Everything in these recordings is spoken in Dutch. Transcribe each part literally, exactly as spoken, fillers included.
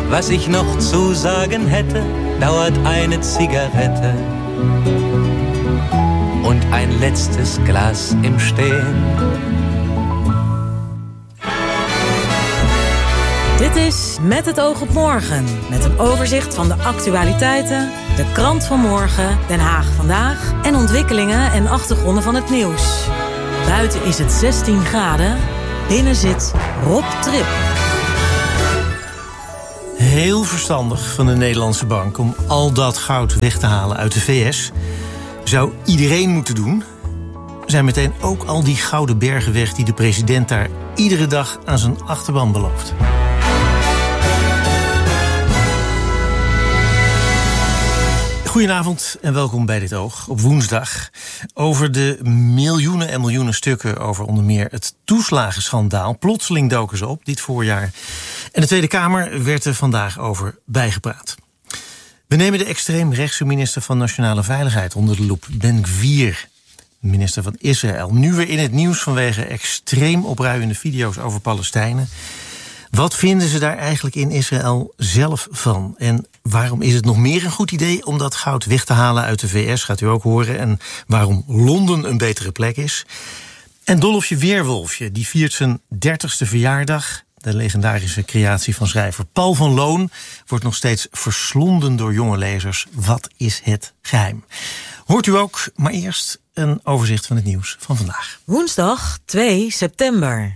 Was ich noch zu sagen hätte, dauert eine Zigarette und ein letztes Glas im Stehen. Dit is Met het oog op morgen, met een overzicht van de actualiteiten, de krant van morgen, Den Haag vandaag en ontwikkelingen en achtergronden van het nieuws. Buiten is het zestien graden, binnen zit Rob Trip. Heel verstandig van de Nederlandse bank om al dat goud weg te halen uit de V S. Zou iedereen moeten doen. Zijn meteen ook al die gouden bergen weg die de president daar iedere dag aan zijn achterban belooft. Goedenavond en welkom bij Dit Oog op woensdag. Over de miljoenen en miljoenen stukken over onder meer het toeslagenschandaal. Plotseling doken ze op dit voorjaar. En de Tweede Kamer werd er vandaag over bijgepraat. We nemen de extreemrechtse minister van Nationale Veiligheid onder de loep, Ben Gvir, minister van Israël. Nu weer in het nieuws vanwege extreem opruiende video's over Palestijnen. Wat vinden ze daar eigenlijk in Israël zelf van? En waarom is het nog meer een goed idee om dat goud weg te halen uit de V S? Gaat u ook horen. En waarom Londen een betere plek is. En Dolfje Weerwolfje, die viert zijn dertigste verjaardag. De legendarische creatie van schrijver Paul van Loon wordt nog steeds verslonden door jonge lezers. Wat is het geheim? Hoort u ook, maar eerst een overzicht van het nieuws van vandaag. Woensdag twee september.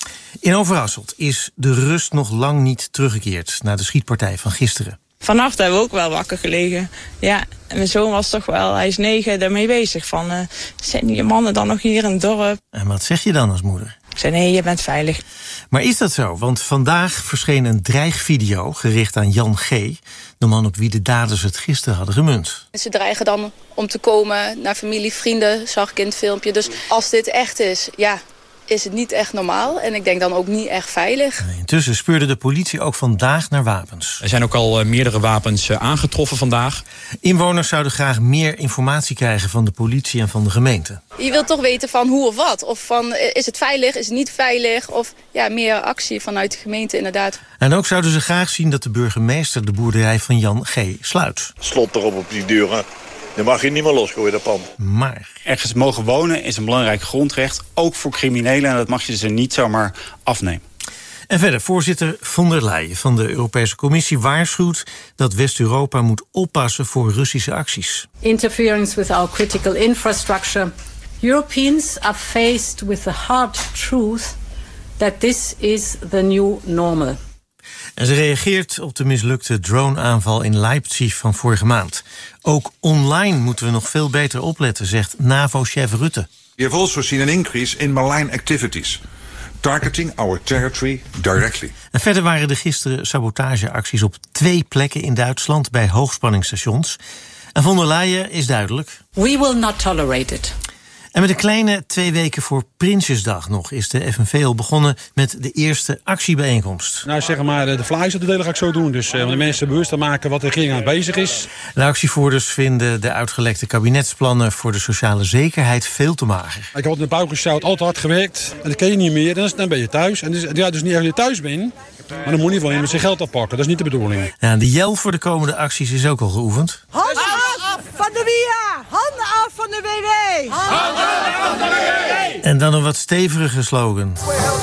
In Overasselt is de rust nog lang niet teruggekeerd na de schietpartij van gisteren. Vannacht hebben we ook wel wakker gelegen. Ja, en mijn zoon was toch wel, hij is negen, daarmee bezig. Van, uh, zijn die mannen dan nog hier in het dorp? En wat zeg je dan als moeder? Ik zei, nee, je bent veilig. Maar is dat zo? Want vandaag verscheen een dreigvideo gericht aan Jan G., de man op wie de daders het gisteren hadden gemunt. Ze dreigen dan om te komen naar familie, vrienden, zag ik in het filmpje. Dus als dit echt is, ja, is het niet echt normaal. En ik denk dan ook niet echt veilig. Intussen speurde de politie ook vandaag naar wapens. Er zijn ook al uh, meerdere wapens uh, aangetroffen vandaag. Inwoners zouden graag meer informatie krijgen van de politie en van de gemeente. Je wilt toch weten van hoe of wat. Of van, is het veilig, is het niet veilig? Of ja, meer actie vanuit de gemeente inderdaad. En ook zouden ze graag zien dat de burgemeester de boerderij van Jan G. sluit. Slot erop op die deuren. Dan mag je niet meer losgooien, dat pand. Maar ergens mogen wonen is een belangrijk grondrecht, ook voor criminelen. En dat mag je ze niet zomaar afnemen. En verder, voorzitter von der Leyen van de Europese Commissie waarschuwt dat West-Europa moet oppassen voor Russische acties. Interference with our critical infrastructure. Europeans are faced with the hard truth that this is the new normal. En ze reageert op de mislukte drone-aanval in Leipzig van vorige maand. Ook online moeten we nog veel beter opletten, zegt NAVO-chef Rutte. We have also seen an increase in malign activities, targeting our territory directly. En verder waren er gisteren sabotageacties op twee plekken in Duitsland bij hoogspanningsstations. En von der Leyen is duidelijk. We will not tolerate it. En met een kleine twee weken voor Prinsjesdag nog is de F N V al begonnen met de eerste actiebijeenkomst. Nou, zeg maar, de flyers op de delen ga ik zo doen. Dus uh, om de mensen bewust te maken wat de regering aan bezig is. De actievoerders vinden de uitgelekte kabinetsplannen voor de sociale zekerheid veel te mager. Ik had in de bouw gesjouwd, altijd hard gewerkt. En dan ken je niet meer, dan, dan ben je thuis. En dus, ja, dus niet als je thuis bent, maar dan moet je wel iemand zijn geld afpakken. Dat is niet de bedoeling. Ja, de jel voor de komende acties is ook al geoefend. Handen af van de W A! Handen af van de W W! Handen af van de W W! En dan een wat stevige slogan.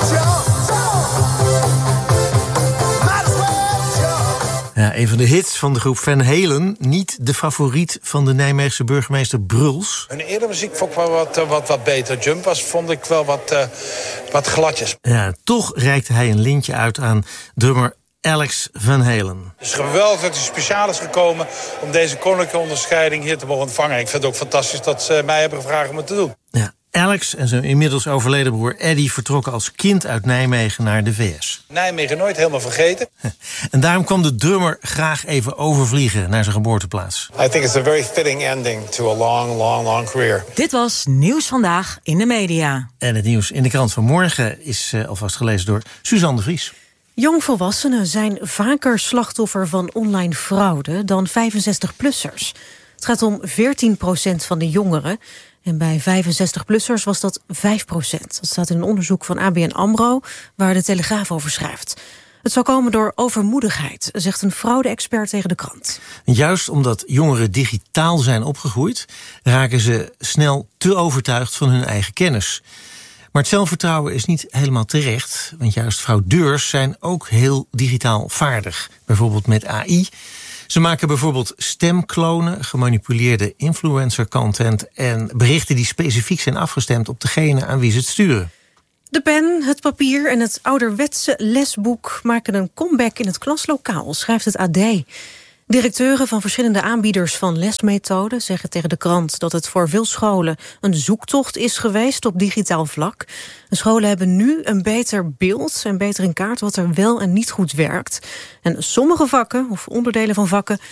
Ja, een van de hits van de groep Van Halen. Niet de favoriet van de Nijmeegse burgemeester Bruls. Hun eerdere muziek vond ik wel wat, wat, wat beter. Jump was, vond ik wel wat, uh, wat gladjes. Ja, toch reikte hij een lintje uit aan drummer Alex Van Halen. Het is geweldig dat hij speciaal is gekomen om deze koninklijke onderscheiding hier te mogen ontvangen. Ik vind het ook fantastisch dat ze mij hebben gevraagd om het te doen. Ja, Alex en zijn inmiddels overleden broer Eddie vertrokken als kind uit Nijmegen naar de V S. Nijmegen nooit helemaal vergeten. En daarom kwam de drummer graag even overvliegen naar zijn geboorteplaats. I think it's a very fitting ending to a long, long, long career. Dit was Nieuws Vandaag in de media. En het nieuws in de krant van morgen is uh, alvast gelezen door Suzanne de Vries. Jongvolwassenen zijn vaker slachtoffer van online fraude dan vijfenzestig-plussers. Het gaat om veertien procent van de jongeren. En bij vijfenzestig-plussers was dat vijf procent. Dat staat in een onderzoek van A B N AMRO, waar de Telegraaf over schrijft. Het zou komen door overmoedigheid, zegt een fraude-expert tegen de krant. Juist omdat jongeren digitaal zijn opgegroeid, raken ze snel te overtuigd van hun eigen kennis. Maar het zelfvertrouwen is niet helemaal terecht, want juist fraudeurs zijn ook heel digitaal vaardig. Bijvoorbeeld met A I. Ze maken bijvoorbeeld stemklonen, gemanipuleerde influencer-content en berichten die specifiek zijn afgestemd op degene aan wie ze het sturen. De pen, het papier en het ouderwetse lesboek maken een comeback in het klaslokaal, schrijft het A D. Directeuren van verschillende aanbieders van lesmethoden zeggen tegen de krant dat het voor veel scholen een zoektocht is geweest op digitaal vlak. De scholen hebben nu een beter beeld en beter in kaart wat er wel en niet goed werkt. En sommige vakken of onderdelen van vakken